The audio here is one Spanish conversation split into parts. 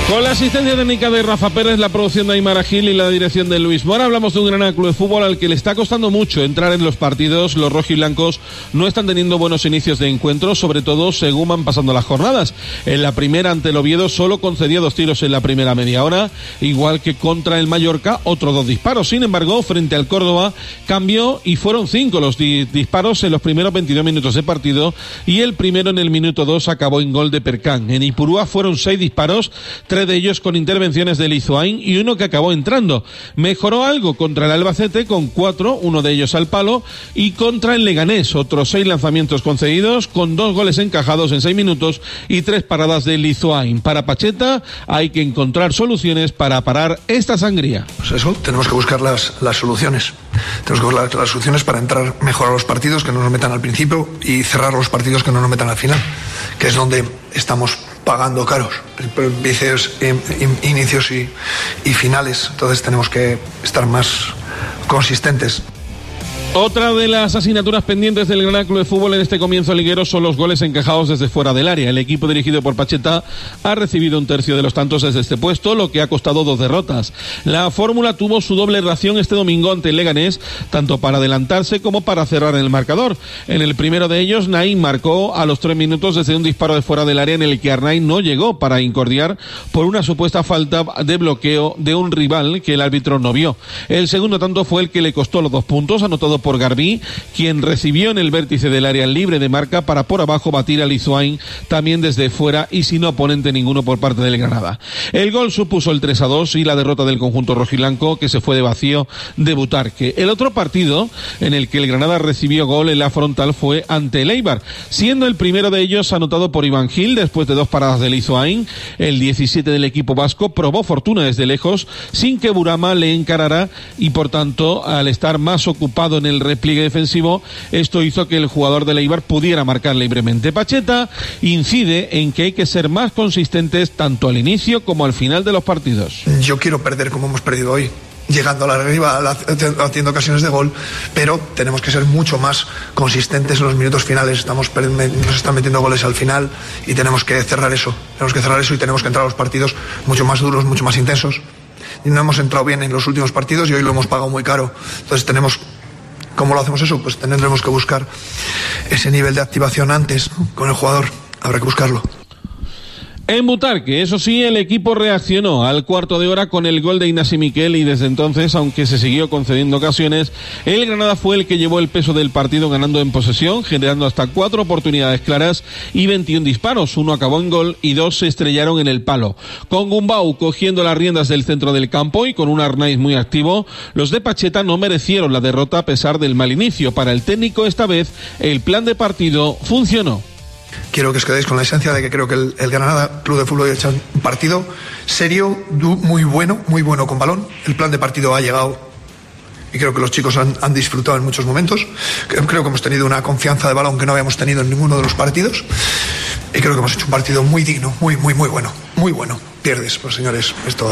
Con la asistencia técnica de Rafa Pérez, la producción de Aymara Gil y la dirección de Luis Mora, hablamos de un Granada Club de Fútbol al que le está costando mucho entrar en los partidos. Los rojiblancos no están teniendo buenos inicios de encuentro, sobre todo según van pasando las jornadas. En la primera, ante el Oviedo, solo concedió 2 tiros en la primera media hora, igual que contra el Mallorca, otros 2 disparos. Sin embargo, frente al Córdoba, cambió y fueron 5 los disparos en los primeros 22 minutos de partido, y el primero en el minuto 2 acabó en gol de Percán. En Ipurúa fueron 6 disparos, 3 de ellos con intervenciones de Lizoain y uno que acabó entrando. Mejoró algo contra el Albacete con 4, uno de ellos al palo, y contra el Leganés, otros 6 lanzamientos concedidos con 2 goles encajados en 6 minutos y 3 paradas de Lizoain. Para Pacheta hay que encontrar soluciones para parar esta sangría. Pues eso, tenemos que buscar las soluciones. Tenemos que buscar las soluciones para entrar mejor a los partidos, que no nos metan al principio, y cerrar los partidos que no nos metan al final, que es donde estamos pagando caros, inicios y finales. Entonces tenemos que estar más consistentes. Otra de las asignaturas pendientes del Granada Club de Fútbol en este comienzo liguero son los goles encajados desde fuera del área. El equipo dirigido por Pacheta ha recibido 1/3 de los tantos desde este puesto, lo que ha costado 2 derrotas. La fórmula tuvo su doble ración este domingo ante el Leganés, tanto para adelantarse como para cerrar el marcador. En el primero de ellos, Naim marcó a los 3 minutos desde un disparo de fuera del área en el que Arnaiz no llegó para incordiar por una supuesta falta de bloqueo de un rival que el árbitro no vio. El segundo tanto fue el que le costó los 2 puntos, anotado por Garbí, quien recibió en el vértice del área libre de marca para por abajo batir a Lizoain también desde fuera y sin oponente ninguno por parte del Granada. El gol supuso el 3-2 y la derrota del conjunto rojiblanco, que se fue de vacío de Butarque. El otro partido en el que el Granada recibió gol en la frontal fue ante el Eibar, siendo el primero de ellos anotado por Iván Gil después de 2 paradas de Lizoain. El 17 del equipo vasco probó fortuna desde lejos sin que Burama le encarara, y por tanto, al estar más ocupado en el repliegue defensivo, esto hizo que el jugador del Eibar pudiera marcar libremente. Pacheta incide en que hay que ser más consistentes tanto al inicio como al final de los partidos. Yo quiero perder como hemos perdido hoy, llegando a la arriba, haciendo ocasiones de gol, pero tenemos que ser mucho más consistentes en los minutos finales. Nos están metiendo goles al final y tenemos que cerrar eso. Y tenemos que entrar a los partidos mucho más duros, mucho más intensos. Y no hemos entrado bien en los últimos partidos y hoy lo hemos pagado muy caro. Entonces ¿cómo lo hacemos eso? Pues tendremos que buscar ese nivel de activación antes, ¿no? Con el jugador. Habrá que buscarlo. En Butarque, eso sí, el equipo reaccionó al cuarto de hora con el gol de Ignasi Miquel, y desde entonces, aunque se siguió concediendo ocasiones, el Granada fue el que llevó el peso del partido, ganando en posesión, generando hasta 4 oportunidades claras y 21 disparos. 1 acabó en gol y 2 se estrellaron en el palo. Con Gumbau cogiendo las riendas del centro del campo y con un Arnaiz muy activo, los de Pacheta no merecieron la derrota a pesar del mal inicio. Para el técnico, esta vez, el plan de partido funcionó. Quiero que os quedéis con la esencia de que creo que el Granada Club de Fútbol ha hecho un partido serio, muy bueno con balón. El plan de partido ha llegado y creo que los chicos han disfrutado en muchos momentos. Creo que hemos tenido una confianza de balón que no habíamos tenido en ninguno de los partidos, y creo que hemos hecho un partido muy digno, muy bueno, muy bueno. Pierdes, pues señores, esto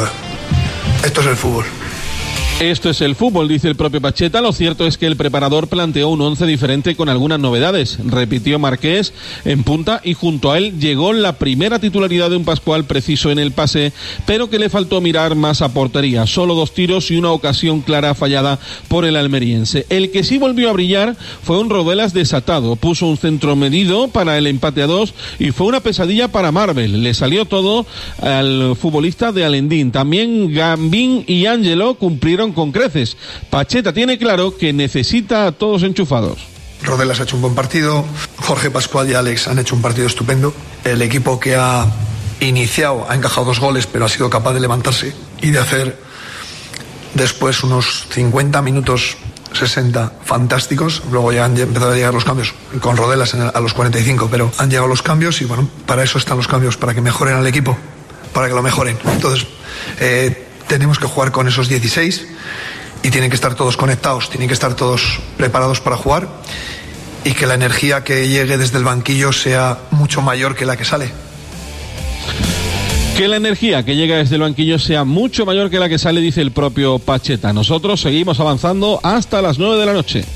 es el fútbol. Esto es el fútbol, dice el propio Pacheta. Lo cierto es que el preparador planteó un 11 diferente con algunas novedades. Repitió Marqués en punta y junto a él llegó la primera titularidad de un Pascual preciso en el pase, pero que le faltó mirar más a portería. Solo 2 tiros y una ocasión clara fallada por el almeriense. El que sí volvió a brillar fue un Rodelas desatado. Puso un centro medido para el empate a 2 y fue una pesadilla para Marvel. Le salió todo al futbolista de Alendín. También Gambín y Ángelo cumplieron con creces. Pacheta tiene claro que necesita a todos enchufados. Rodelas ha hecho un buen partido, Jorge Pascual y Alex han hecho un partido estupendo. El equipo que ha iniciado ha encajado 2 goles, pero ha sido capaz de levantarse y de hacer después unos 50 minutos 60 fantásticos. Luego ya han empezado a llegar los cambios con Rodelas a los 45, pero han llegado los cambios y bueno, para eso están los cambios, para que mejoren al equipo, para que lo mejoren. Entonces tenemos que jugar con esos 16 y tienen que estar todos conectados, tienen que estar todos preparados para jugar, y que la energía que llegue desde el banquillo sea mucho mayor que la que sale. Que la energía que llega desde el banquillo sea mucho mayor que la que sale, dice el propio Pacheta. Nosotros seguimos avanzando hasta las 9 de la noche.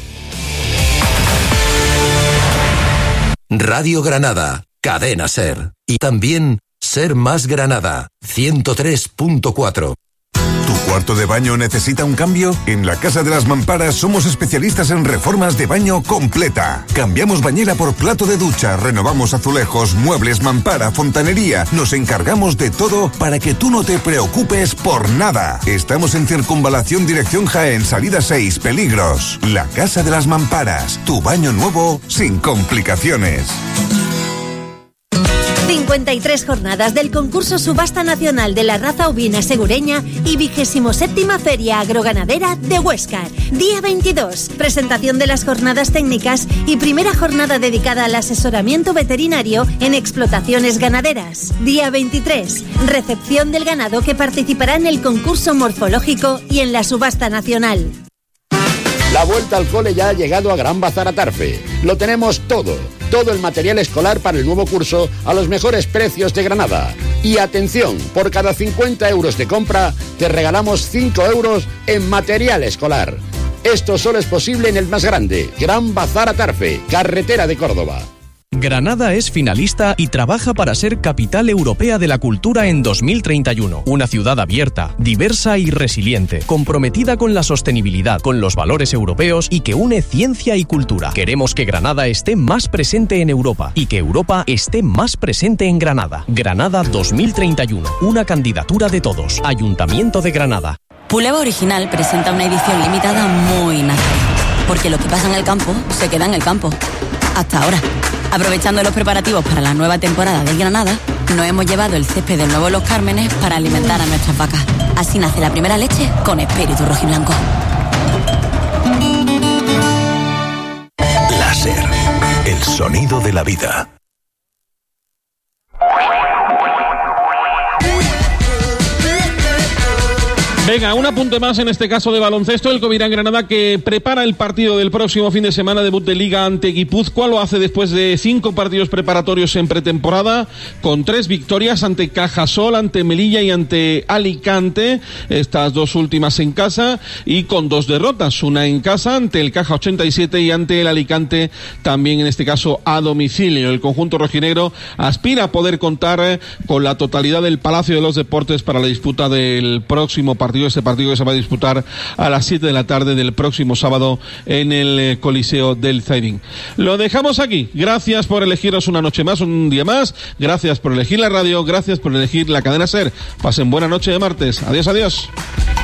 Radio Granada, Cadena SER. Y también Ser Más Granada, 103.4. ¿Tu cuarto de baño necesita un cambio? En la Casa de las Mamparas somos especialistas en reformas de baño completa. Cambiamos bañera por plato de ducha, renovamos azulejos, muebles, mampara, fontanería. Nos encargamos de todo para que tú no te preocupes por nada. Estamos en Circunvalación Dirección Jaén, salida 6, Peligros. La Casa de las Mamparas, tu baño nuevo sin complicaciones. 53 jornadas del concurso Subasta Nacional de la Raza Ovina Segureña y 27ª Feria Agroganadera de Huéscar. Día 22, presentación de las jornadas técnicas y primera jornada dedicada al asesoramiento veterinario en explotaciones ganaderas. Día 23, recepción del ganado que participará en el concurso morfológico y en la subasta nacional. La vuelta al cole ya ha llegado a Gran Bazar Atarfe. Lo tenemos todo el material escolar para el nuevo curso a los mejores precios de Granada. Y atención, por cada 50 euros de compra te regalamos 5 euros en material escolar. Esto solo es posible en el más grande, Gran Bazar Atarfe, carretera de Córdoba. Granada es finalista y trabaja para ser capital europea de la cultura en 2031. Una ciudad abierta, diversa y resiliente, comprometida con la sostenibilidad, con los valores europeos y que une ciencia y cultura. Queremos que Granada esté más presente en Europa y que Europa esté más presente en Granada. Granada 2031, una candidatura de todos. Ayuntamiento de Granada. Puleva Original presenta una edición limitada muy nazi, porque lo que pasa en el campo se queda en el campo. Hasta ahora. Aprovechando los preparativos para la nueva temporada del Granada, nos hemos llevado el césped del nuevo Los Cármenes para alimentar a nuestras vacas. Así nace la primera leche con espíritu rojiblanco. Láser, el sonido de la vida. Venga, un apunte más en este caso de baloncesto. El Covirán Granada, que prepara el partido del próximo fin de semana, debut de Liga ante Guipúzcoa. Lo hace después de 5 partidos preparatorios en pretemporada, con 3 victorias ante Cajasol, ante Melilla y ante Alicante, estas 2 últimas en casa, y con 2 derrotas, una en casa ante el Caja 87 y ante el Alicante, también en este caso a domicilio. El conjunto rojinegro aspira a poder contar con la totalidad del Palacio de los Deportes para la disputa del próximo partido, este partido que se va a disputar a las 7 de la tarde del próximo sábado en el Coliseo del Zaidín. Lo dejamos aquí. Gracias por elegiros una noche más, un día más. Gracias por elegir la radio, gracias por elegir la cadena SER. Pasen buena noche de martes. Adiós, adiós.